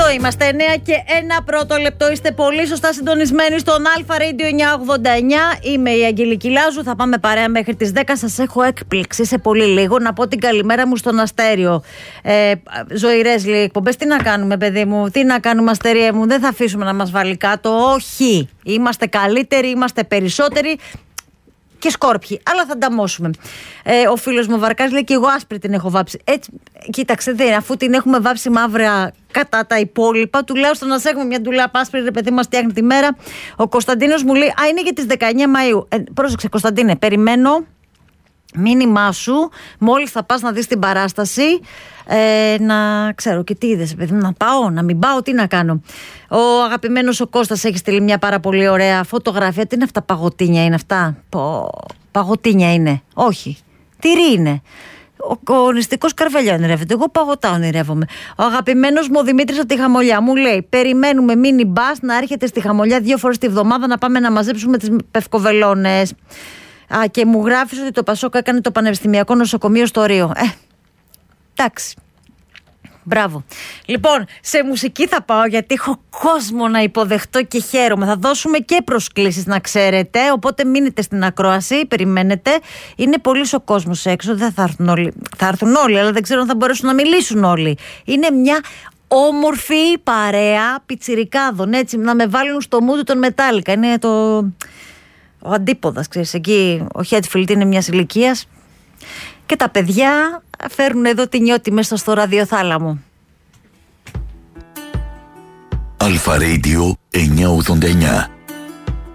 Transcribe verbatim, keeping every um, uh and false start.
Εδώ είμαστε, εννέα και ένα πρώτο λεπτό. Είστε πολύ σωστά συντονισμένοι στον Αλφα Radio εννιακόσια ογδόντα εννιά. Είμαι η Αγγελική Λάζου. Θα πάμε παρέα μέχρι τις δέκα. Σας έχω έκπληξη σε πολύ λίγο. Να πω την καλημέρα μου στον Αστέριο. Ε, ζωηρές λέει εκπομπές. Τι να κάνουμε, παιδί μου, τι να κάνουμε, Αστέρια μου. Δεν θα αφήσουμε να μας βάλει κάτω. Όχι. Είμαστε καλύτεροι, είμαστε περισσότεροι. Και σκόρπιοι, αλλά θα ανταμώσουμε. Ε, ο φίλος μου Βαρκάς λέει και εγώ άσπρη την έχω βάψει. Έτσι, κοίταξε, δεν, αφού την έχουμε βάψει μαύρα κατά τα υπόλοιπα, τουλάχιστον να έχουμε μια ντουλάπα άσπρη, ρε παιδί μας, φτιάχνει τη μέρα. Ο Κωνσταντίνος μου λέει, α, είναι για τις δεκαεννέα Μαΐου. Ε, πρόσεξε, Κωνσταντίνε, περιμένω μήνυμά σου μόλις θα πας να δεις την παράσταση. Ε, να ξέρω και τι είδες, παιδί, να πάω, να μην πάω, τι να κάνω. Ο αγαπημένος ο Κώστας έχει στείλει μια πάρα πολύ ωραία φωτογραφία. Τι είναι αυτά, παγωτίνια είναι αυτά? Πω, παγωτίνια είναι? Όχι, τυρί είναι. Ο, ο νηστικός καρβελιά ονειρεύεται. Εγώ παγωτά ονειρεύομαι. Ο αγαπημένος μου ο Δημήτρης από τη Χαμολιά μου λέει: περιμένουμε μίνι μπας να έρχεται στη Χαμολιά δύο φορές τη βδομάδα να πάμε να μαζέψουμε τις πευκοβελώνες. Α, και μου γράφεις ότι το Πασόκ έκανε το Πανεπιστημιακό Νοσοκομείο στο Ρίο. Ε, εντάξει. Μπράβο. Λοιπόν, σε μουσική θα πάω γιατί έχω κόσμο να υποδεχτώ και χαίρομαι. Θα δώσουμε και προσκλήσεις, να ξέρετε. Οπότε μείνετε στην ακρόαση, περιμένετε. Είναι πολύς ο κόσμος έξω. Δεν θα έρθουν όλοι. Θα έρθουν όλοι, αλλά δεν ξέρω αν θα μπορέσουν να μιλήσουν όλοι. Είναι μια όμορφη παρέα πιτσιρικάδων. Έτσι, να με βάλουν στο mood των Μετάλλικα. Είναι το. Ο αντίποδας, ξέρεις, εκεί ο Χέτφιλντ είναι μιας ηλικίας και τα παιδιά φέρνουν εδώ τη νιώτη μέσα στο ραδιοθάλαμο. Αλφα Radio εννιακόσια ογδόντα εννιά.